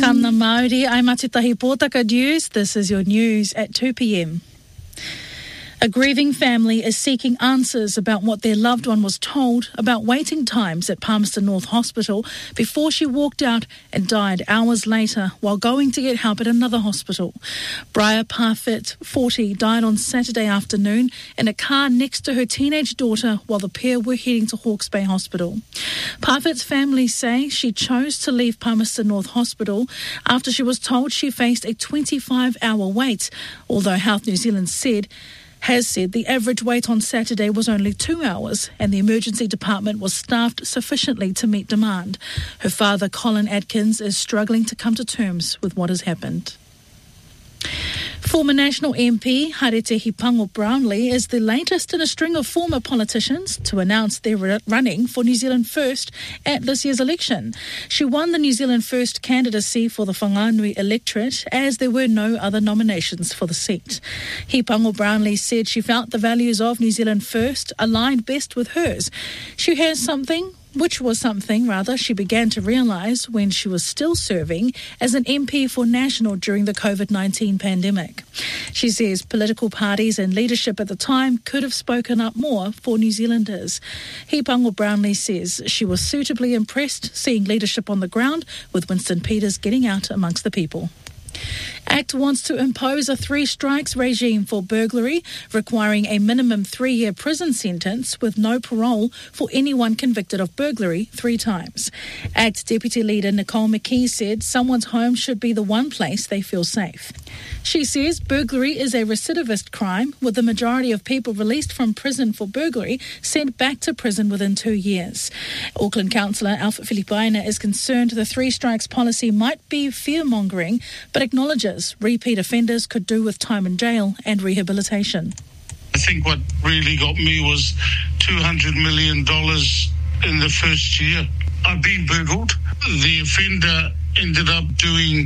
Kana Māori, I'm Matutahi Pōtaka News. This is your news at 2 p.m. A grieving family is seeking answers about what their loved one was told about waiting times at Palmerston North Hospital before she walked out and died hours later while going to get help at another hospital. Briar Parfit, 40, died on Saturday afternoon in a car next to her teenage daughter while the pair were heading to Hawke's Bay Hospital. Parfit's family say she chose to leave Palmerston North Hospital after she was told she faced a 25-hour wait, although Health New Zealand has said the average wait on Saturday was only 2 hours and the emergency department was staffed sufficiently to meet demand. Her father, Colin Atkins, is struggling to come to terms with what has happened. Former National MP Harete Hipango Brownlee is the latest in a string of former politicians to announce they're running for New Zealand First at this year's election. She won the New Zealand First candidacy for the Whanganui electorate as there were no other nominations for the seat. Hipango Brownlee said she felt the values of New Zealand First aligned best with hers. She has something she began to realise when she was still serving as an MP for National during the COVID-19 pandemic. She says political parties and leadership at the time could have spoken up more for New Zealanders. Hipango Brownlee says she was suitably impressed seeing leadership on the ground with Winston Peters getting out amongst the people. ACT wants to impose a 3 strikes regime for burglary, requiring a minimum 3-year prison sentence with no parole for anyone convicted of burglary 3 times. ACT Deputy Leader Nicole McKee said someone's home should be the one place they feel safe. She says burglary is a recidivist crime, with the majority of people released from prison for burglary sent back to prison within 2 years. Auckland Councillor Alfred Filipaina is concerned the 3 strikes policy might be fear-mongering, but acknowledges repeat offenders could do with time in jail and rehabilitation. I think what really got me was $200 million in the first year. I've been burgled. The offender ended up doing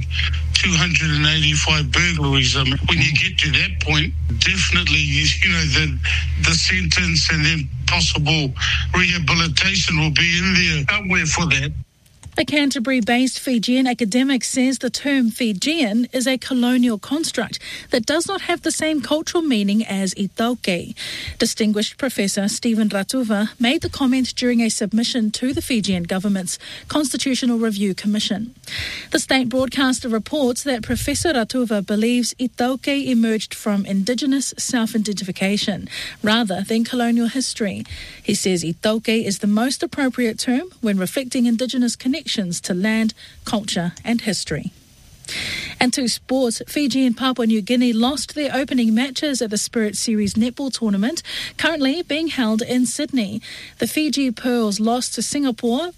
285 burglaries. I mean, when you get to that point, definitely, the sentence and then possible rehabilitation will be in there somewhere for that. A Canterbury-based Fijian academic says the term Fijian is a colonial construct that does not have the same cultural meaning as Itauke. Distinguished Professor Stephen Ratuva made the comment during a submission to the Fijian government's Constitutional Review Commission. The state broadcaster reports that Professor Ratuva believes Itauke emerged from Indigenous self-identification rather than colonial history. He says Itauke is the most appropriate term when reflecting Indigenous connections to land, culture and history. And to sports, Fiji and Papua New Guinea lost their opening matches at the Spirit Series netball tournament, currently being held in Sydney. The Fiji Pearls lost to Singapore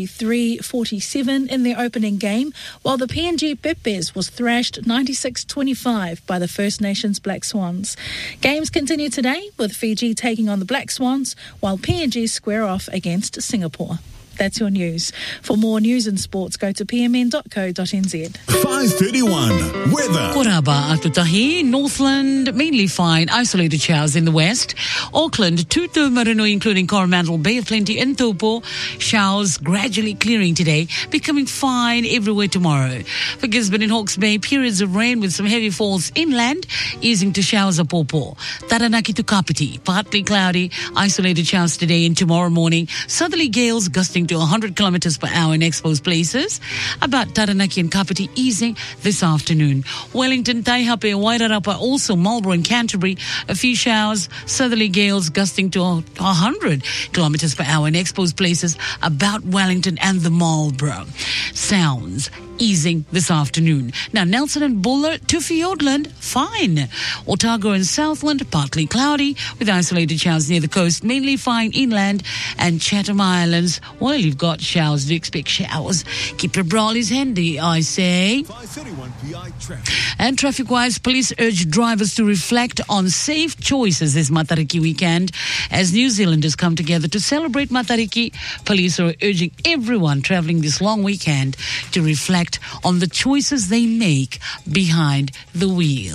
53-47 in their opening game, while the PNG Pepes was thrashed 96-25 by the First Nations Black Swans. Games continue today with Fiji taking on the Black Swans, while PNG square off against Singapore. That's your news. For more news and sports, go to pmn.co.nz. 5:31 weather. Koraba Atutahi, Northland, mainly fine, isolated showers in the west. Auckland, Tutu Marino, including Coromandel, Bay of Plenty and Taupo. Showers gradually clearing today, becoming fine everywhere tomorrow. For Gisborne and Hawke's Bay, periods of rain with some heavy falls inland, easing to showers of Popo. Taranaki to Kapiti, partly cloudy, isolated showers today and tomorrow morning. Southerly gales gusting to 100 kilometers per hour in exposed places. About Taranaki and Kapiti easing this afternoon. Wellington, Taihape, Wairarapa, also Marlborough and Canterbury, a few showers, southerly gales gusting to 100 kilometers per hour in exposed places about Wellington and the Marlborough. Sounds easing this afternoon. Now Nelson and Buller to Fiordland, fine. Otago and Southland, partly cloudy with isolated showers near the coast, mainly fine inland. And Chatham Islands, well, you've got showers. Do expect showers. Keep your brollies handy, I say. 5:31 PI traffic. And traffic-wise, police urge drivers to reflect on safe choices this Matariki weekend. As New Zealanders come together to celebrate Matariki, police are urging everyone travelling this long weekend to reflect on the choices they make behind the wheel.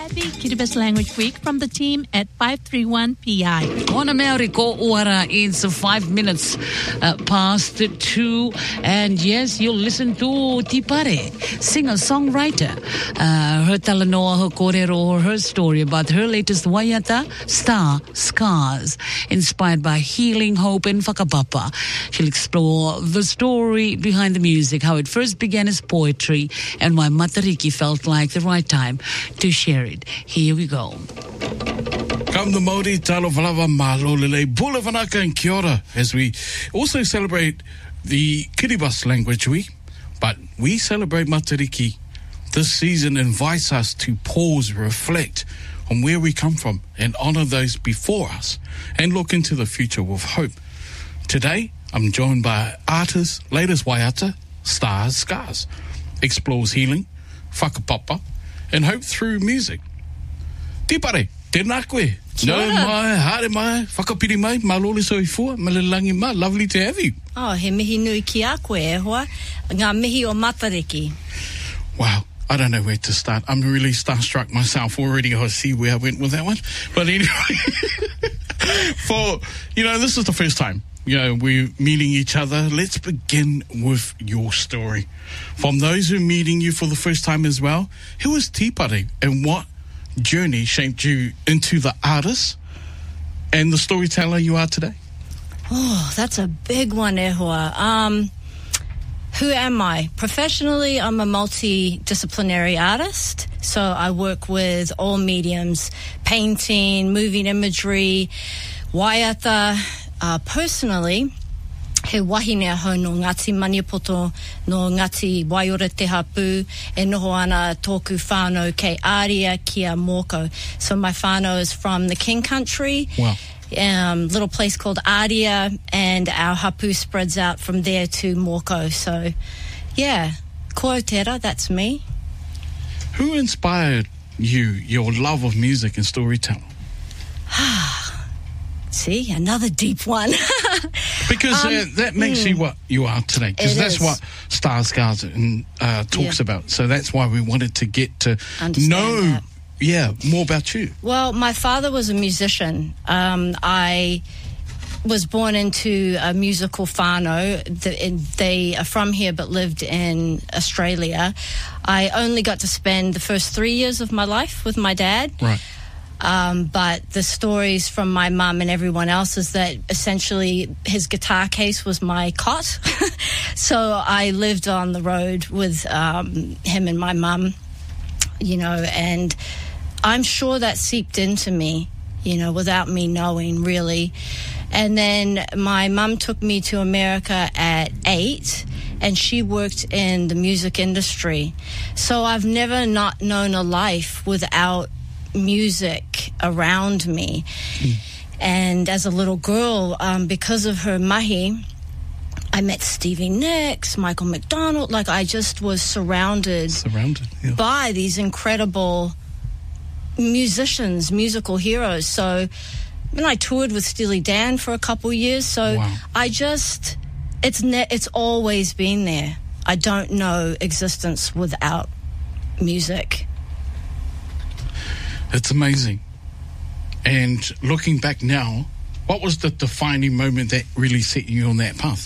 Happy Kiribati Language Week from the team at 531PI. On America, Ora, it's 5 minutes past 2. And yes, you'll listen to Tipare, singer-songwriter. Her talanoa, her korero, her story about her latest Waiata, Star Scars, inspired by healing, hope, and whakapapa. She'll explore the story behind the music, how it first began as poetry, and why Matariki felt like the right time to share it. Here we go. Kam the Māori talo walawa malolele bula vanaka and kia ora, as we also celebrate the Kiribati Language Week, but we celebrate Matariki. This season invites us to pause, reflect on where we come from and honour those before us and look into the future with hope. Today, I'm joined by artist, latest Waiata, Star Scars, explores healing, whakapapa, and hope through music. Tipare, tēnā koe. No mai, haere mai, whakapiri mai, malole soifua, malelangi mai. Lovely to have you. Oh, he mihi nui ki a koe e hoa. Ngā mihi o Matariki. Wow. I don't know where to start. I'm really starstruck myself already. I see where I went with that one. But anyway, this is the first time, we're meeting each other. Let's begin with your story. From those who are meeting you for the first time as well, who is Tipare and what journey shaped you into the artist and the storyteller you are today? Oh, that's a big one, e hoa. Who am I? Professionally, I'm a multidisciplinary artist. So I work with all mediums, painting, moving imagery, waiata. Personally, he wahine ahau no Ngati Maniapoto, no Ngati Waiora Te Hapu, e noho ana tōku whānau kei Aria kia Mōkau. So my whānau is from the King Country. Wow. Little place called Aria, and our hapu spreads out from there to Mōkau. So, yeah, ko Aotearoa, that's me. Who inspired you, your love of music and storytelling? See, another deep one. Because that makes you what you are today. Because that's what Star Scars talks about. So that's why we wanted to get to know that. Yeah, more about you. Well, my father was a musician. I was born into a musical whānau. They are from here but lived in Australia. I only got to spend the first 3 years of my life with my dad. Right. But the stories from my mum and everyone else is that essentially his guitar case was my cot. So I lived on the road with him and my mum, and I'm sure that seeped into me, without me knowing, really. And then my mum took me to America at 8, and she worked in the music industry. So I've never not known a life without music around me. And as a little girl, because of her mahi, I met Stevie Nicks, Michael McDonald. I just was surrounded by these incredible musicians, musical heroes. So I toured with Steely Dan for a couple years. So wow. It's always been there. I don't know existence without music. It's amazing. And looking back now, what was the defining moment that really set you on that path?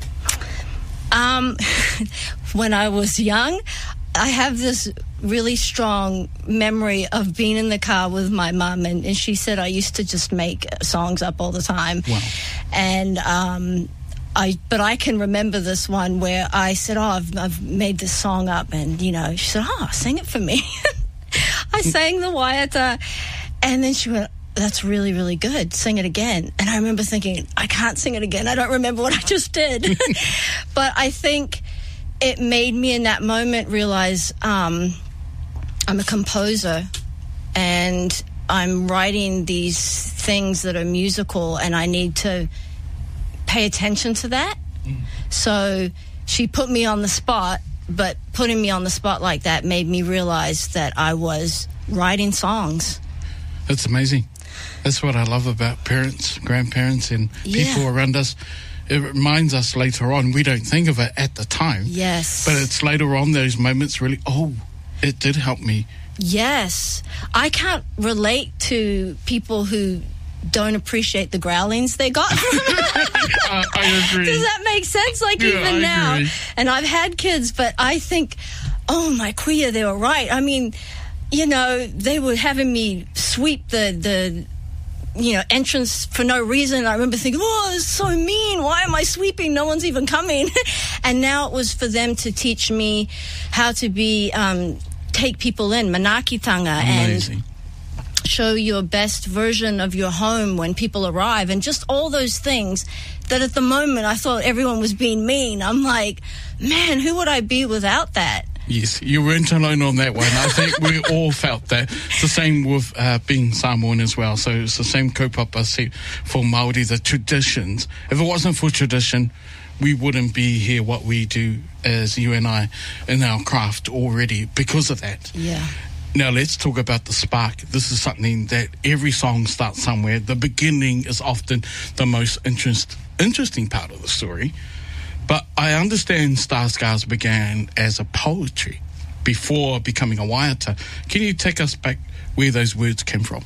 When I was young, I have this really strong memory of being in the car with my mum, and she said I used to just make songs up all the time. Wow. And but I can remember this one where I said, I've made this song up, and she said, sing it for me. I sang the Waiata, and then she went, that's really, really good. Sing it again. And I remember thinking, I can't sing it again. I don't remember what I just did. But I think it made me in that moment realize I'm a composer, and I'm writing these things that are musical, and I need to pay attention to that. So she put me on the spot, but putting me on the spot like that made me realize that I was writing songs. That's amazing. That's what I love about parents, grandparents, and people around us. It reminds us later on. We don't think of it at the time. Yes. But it's later on, those moments really, it did help me Yes. I can't relate to people who don't appreciate the growlings they got from I agree. Does that make sense? Like, Yeah, even I now. agree. And I've had kids, but I think, oh, my queer, they were right. I mean, you know, they were having me sweep the entrance for no reason. I remember thinking, oh, this is so mean. Why am I sweeping? No one's even coming. And now it was for them to teach me how to be, take people in, manakitanga, Amazing. and show your best version of your home when people arrive, and just all those things that at the moment I thought everyone was being mean. I'm like, man, who would I be without that? Yes, you weren't alone on that one. I think we all felt that. It's the same with being Samoan as well. So it's the same kaupapa set for Māori, the traditions. If it wasn't for tradition, we wouldn't be here what we do as you and I in our craft already because of that. Yeah. Now let's talk about the spark. This is something that every song starts somewhere. The beginning is often the most interesting part of the story. But I understand Star Scars began as a poetry before becoming a waiata. Can you take us back where those words came from?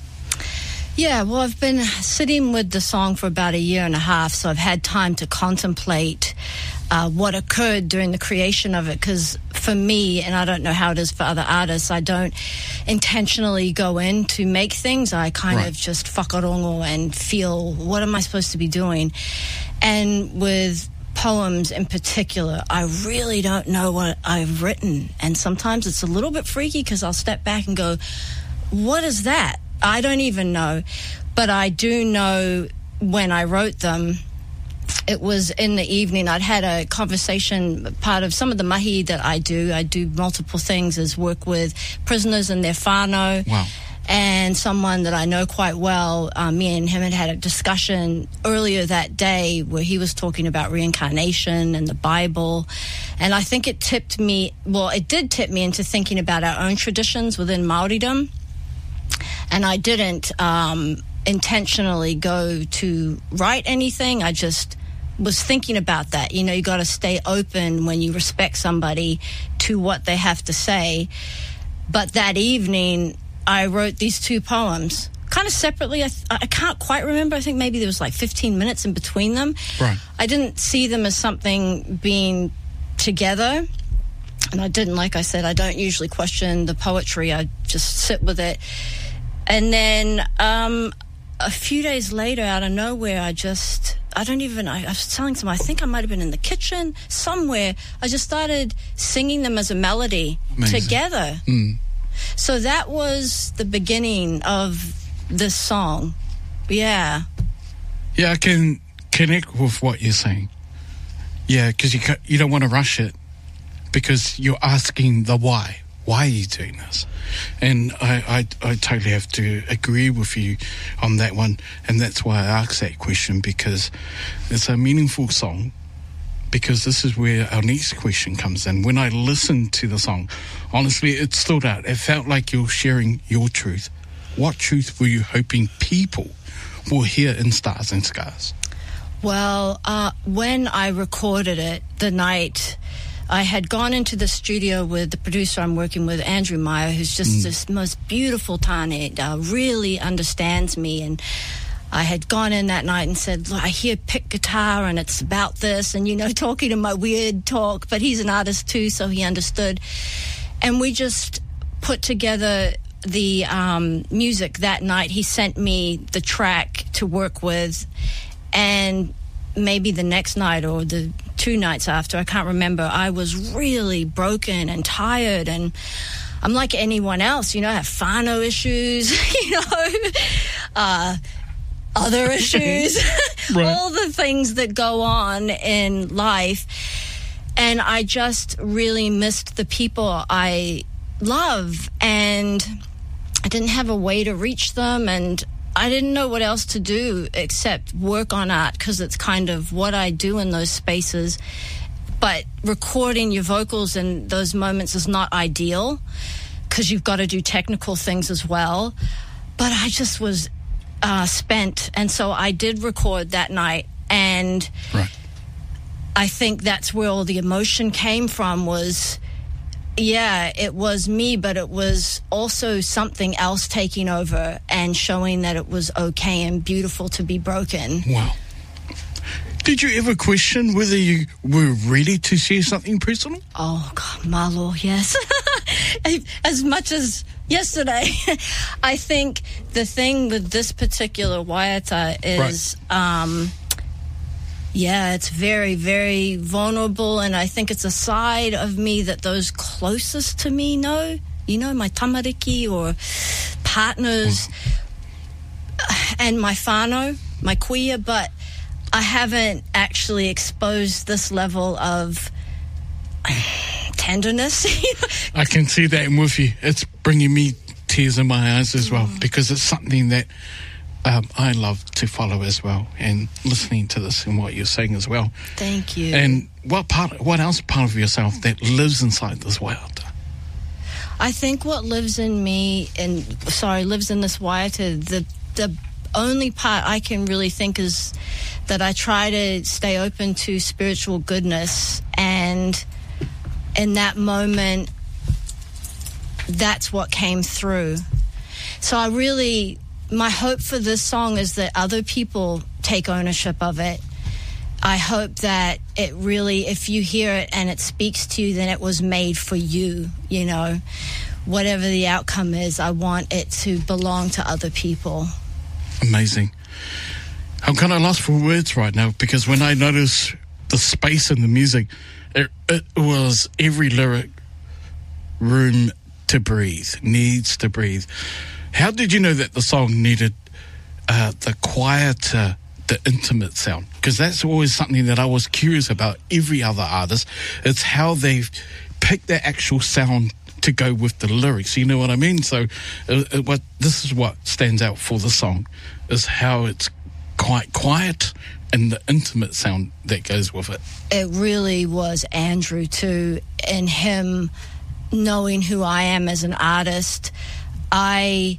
Yeah, well, I've been sitting with the song for about 1.5 years, so I've had time to contemplate what occurred during the creation of it, because for me, and I don't know how it is for other artists, I don't intentionally go in to make things. I kind of just whakarongo and feel, what am I supposed to be doing? And with poems in particular, I really don't know what I've written, and sometimes it's a little bit freaky because I'll step back and go, what is that? I don't even know, but I do know when I wrote them, it was in the evening. I'd had a conversation, part of some of the mahi that I do multiple things, is work with prisoners and their whānau. Wow. And someone that I know quite well, me and him had a discussion earlier that day where he was talking about reincarnation and the Bible. And I think it did tip me into thinking about our own traditions within Māoridom. And I didn't intentionally go to write anything. I just was thinking about that. You know, you got to stay open when you respect somebody to what they have to say. But that evening, I wrote these 2 poems kind of separately. I can't quite remember. I think maybe there was like 15 minutes in between them. Right. I didn't see them as something being together. And I didn't, like I said, I don't usually question the poetry. I just sit with it. And then a few days later, out of nowhere, I was telling someone, I think I might have been in the kitchen somewhere. I just started singing them as a melody together. Mm. So that was the beginning of this song. Yeah. Yeah, I can connect with what you're saying. Yeah, because you don't want to rush it, because you're asking the why. Why are you doing this? And I totally have to agree with you on that one. And that's why I asked that question, because it's a meaningful song. Because this is where our next question comes in. When I listened to the song, honestly, it stood out. It felt like you're sharing your truth. What truth were you hoping people will hear in Stars and Scars? Well, when I recorded it, the night I had gone into the studio with the producer I'm working with, Andrew Meyer, who's just this most beautiful tane, really understands me. And I had gone in that night and said, look, I hear pick guitar and it's about this, and, you know, talking in my weird talk, but he's an artist too, so he understood. And we just put together the music that night. He sent me the track to work with, and maybe the next night or the 2 nights after, I can't remember, I was really broken and tired, and I'm like anyone else, you know, I have whānau issues, you know, other issues, Right. all the things that go on in life. And I just really missed the people I love, and I didn't have a way to reach them, and I didn't know what else to do except work on art, because it's kind of what I do in those spaces. But recording your vocals in those moments is not ideal, because you've got to do technical things as well. But I just was spent, and so I did record that night, and Right. I think that's where all the emotion came from, was yeah, it was me, but it was also something else taking over and showing that it was okay and beautiful to be broken. Wow. Did you ever question whether you were ready to share something personal? Oh, God, Malo, yes. As much as yesterday. I think the thing with this particular Waiata is, it's very, very vulnerable, and I think it's a side of me that those closest to me know. You know, my tamariki or partners and my whānau, my kuia, but I haven't actually exposed this level of tenderness. I can see that with you. It's bringing me tears in my eyes as well, because it's something that I love to follow as well, and listening to this and what you're saying as well. Thank you. And what else part of yourself that lives inside this Waiata? I think what lives in me, lives in this Waiata, the only part I can really think is that I try to stay open to spiritual goodness, and in that moment, that's what came through. So my hope for this song is that other people take ownership of it. I hope that it really, if you hear it and it speaks to you, then it was made for you, you know. Whatever the outcome is, I want it to belong to other people. Amazing. I'm kind of lost for words right now, because when I notice the space in the music, it was every lyric, room to breathe, needs to breathe. How did you know that the song needed the quieter, the intimate sound? Because that's always something that I was curious about every other artist. It's how they've picked their actual sound to go with the lyrics. You know what I mean? So this is what stands out for the song, is how it's quite quiet and the intimate sound that goes with it. It really was Andrew too, and him knowing who I am as an artist. I'm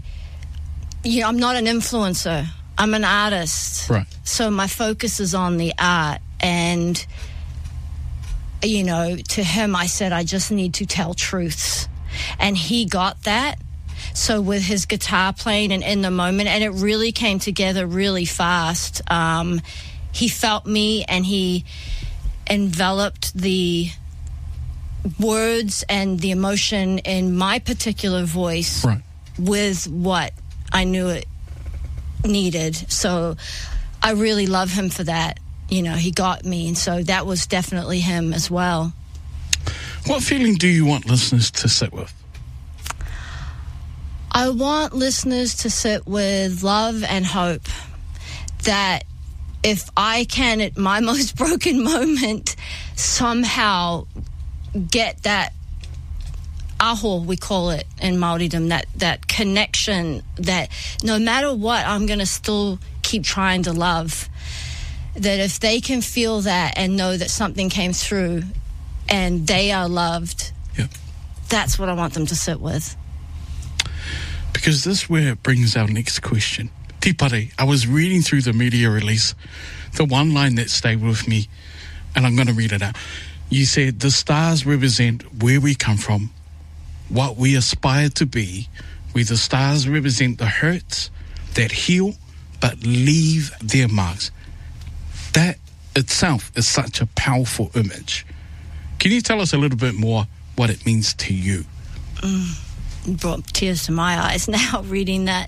not an influencer. I'm an artist. Right. So my focus is on the art, and you know, to him I said, I just need to tell truths. And he got that. So with his guitar playing and in the moment, and it really came together really fast. He felt me, and he enveloped the words and the emotion in my particular voice with what I knew it needed. So I really love him for that. You know, he got me, and so that was definitely him as well. What feeling do you want listeners to sit with? I want listeners to sit with love and hope, that if I can, at my most broken moment, somehow get that aho, we call it in Māoridom, that connection, that no matter what, I'm going to still keep trying to love. That if they can feel that and know that something came through and they are loved, that's what I want them to sit with. Because this is where it brings our next question. Tipare, I was reading through the media release, the one line that stayed with me, and I'm going to read it out. You said, the stars represent where we come from, what we aspire to be, where the stars represent the hurts that heal but leave their marks. That itself is such a powerful image. Can you tell us a little bit more what it means to you? Brought tears to my eyes now reading that.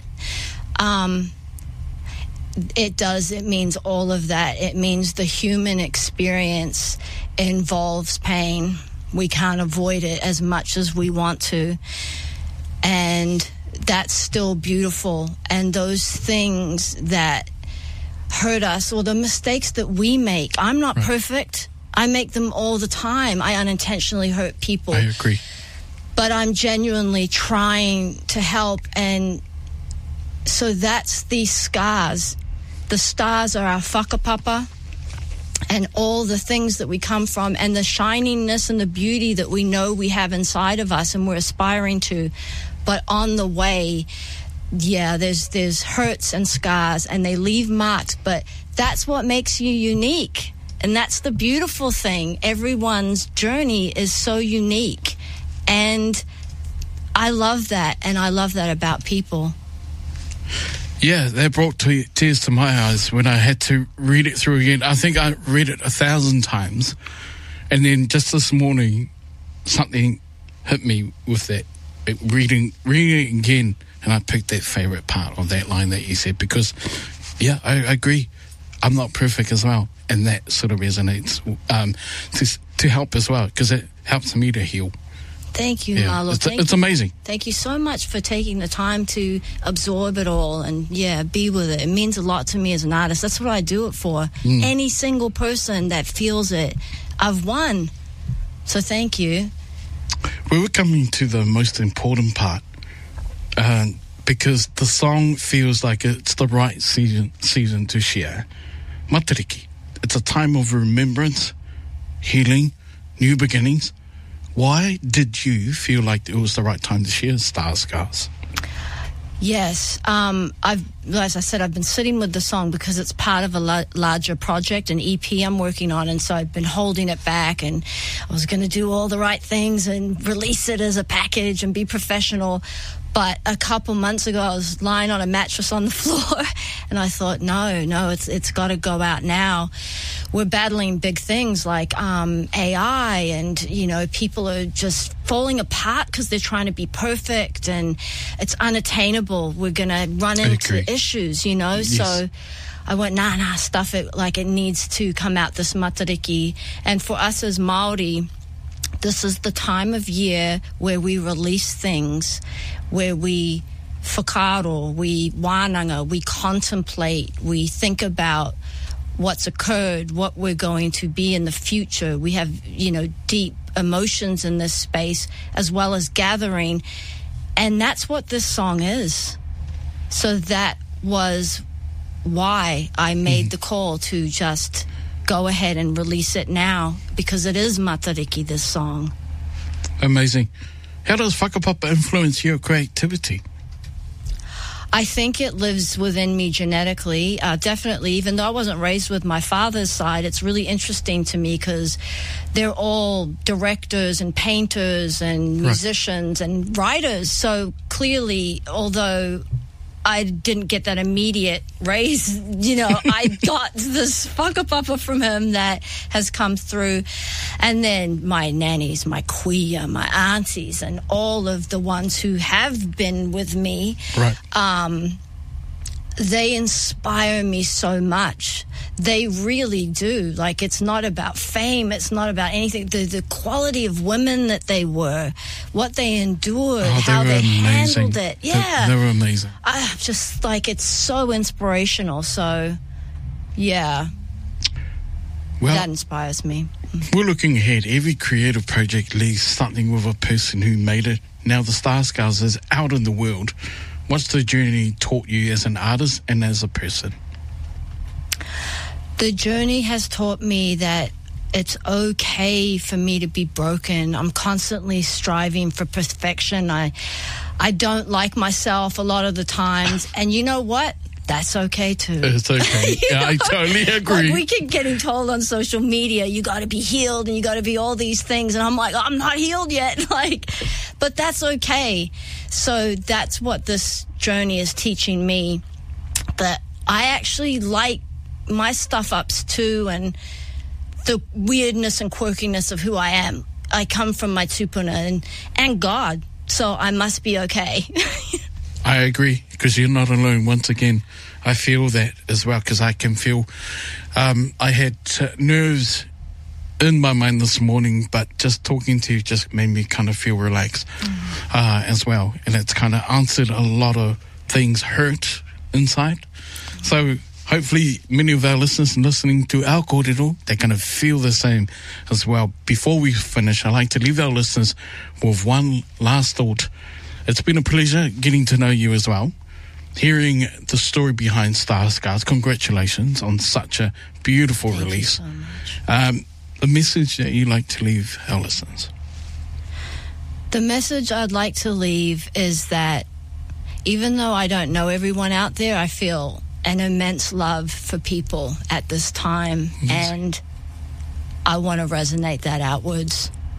It means all of that. It means the human experience involves pain. We can't avoid it as much as we want to. And that's still beautiful. And those things that hurt us, or the mistakes that we make. I'm not perfect. I make them all the time. I unintentionally hurt people. I agree. But I'm genuinely trying to help. And so that's these scars. The stars are our whakapapa and all the things that we come from, and the shininess and the beauty that we know we have inside of us and we're aspiring to. But on the way, there's hurts and scars, and they leave marks, but that's what makes you unique. And that's the beautiful thing. Everyone's journey is so unique. And I love that, and I love that about people. Yeah, that brought tears to my eyes when I had to read it through again. I think I read it 1,000 times. And then just this morning, something hit me with that. Reading it again, and I picked that favourite part of that line that you said because, yeah, I agree. I'm not perfect as well. And that sort of resonates to help as well because it helps me to heal. Thank you, Marlo. It's amazing. Thank you so much for taking the time to absorb it all and, be with it. It means a lot to me as an artist. That's what I do it for. Any single person that feels it, I've won. So thank you. We were coming to the most important part because the song feels like it's the right season to share. Matariki. It's a time of remembrance, healing, new beginnings. Why did you feel like it was the right time to share Star Scars? Yes. As I said, I've been sitting with the song because it's part of a larger project, an EP I'm working on, and so I've been holding it back, and I was going to do all the right things and release it as a package and be professional. But a couple months ago, I was lying on a mattress on the floor, and I thought, no, it's got to go out now. We're battling big things like AI, and people are just falling apart because they're trying to be perfect, and it's unattainable. We're going to run into issues, Yes. So I went, nah, stuff it. Like, it needs to come out, this matariki. And for us as Māori, this is the time of year where we release things, where we whakaaro, we wānanga, we contemplate, we think about what's occurred, what we're going to be in the future. We have, deep emotions in this space as well as gathering. And that's what this song is. So that was why I made the call to just go ahead and release it now, because it is matariki, this song. Amazing. How does whakapapa influence your creativity? I think it lives within me genetically, definitely. Even though I wasn't raised with my father's side, it's really interesting to me because they're all directors and painters and musicians and writers. So clearly, although I didn't get that immediate raise, I got this whakapapa from him that has come through. And then my nannies, my kuia, my aunties, and all of the ones who have been with me, they inspire me so much. They really do. Like, it's not about fame. It's not about anything. The quality of women that they were, what they endured, how they handled it. Yeah. They were amazing. Just like, it's so inspirational. So, yeah. Well, that inspires me. We're looking ahead. Every creative project leaves something with a person who made it. Now the Star Scars is out in the world. What's the journey taught you as an artist and as a person? The journey has taught me that it's okay for me to be broken. I'm constantly striving for perfection. I don't like myself a lot of the times. And you know what? That's okay too. It's okay. I totally agree. Like, we keep getting told on social media, you got to be healed and you got to be all these things. And I'm like, I'm not healed yet. But that's okay. So that's what this journey is teaching me, that I actually like my stuff-ups too, and the weirdness and quirkiness of who I am. I come from my tupuna and God, so I must be okay. I agree, because you're not alone. Once again, I feel that as well, because I can feel I had nerves in my mind this morning, but just talking to you just made me kind of feel relaxed as well. And it's kind of answered a lot of things hurt inside. So hopefully many of our listeners listening to our kōrero, they're going to feel the same as well. Before we finish, I'd like to leave our listeners with one last thought. It's been a pleasure getting to know you as well, hearing the story behind Star Scars. Congratulations on such a beautiful release. Thank you so much. The message that you'd like to leave our listeners? The message I'd like to leave is that even though I don't know everyone out there, I feel an immense love for people at this time, and I want to resonate that outwards.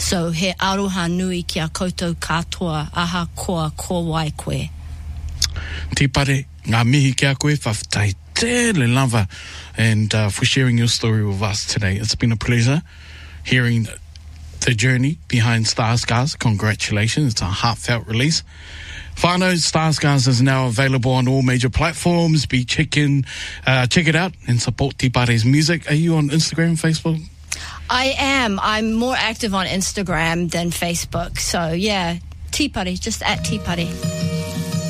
So he aroha nui ki a koutou katoa, aha koa ko wai koe. Tipare, ngā mihi kia koe, whawhtai tēle lava, and for sharing your story with us today. It's been a pleasure hearing the journey behind Star Scars. Congratulations, it's a heartfelt release. Whānau, Star Scars is now available on all major platforms. Check it out and support Tipare's music. Are you on Instagram, Facebook? I am. I'm more active on Instagram than Facebook. So yeah, Tipare, just at Tipare.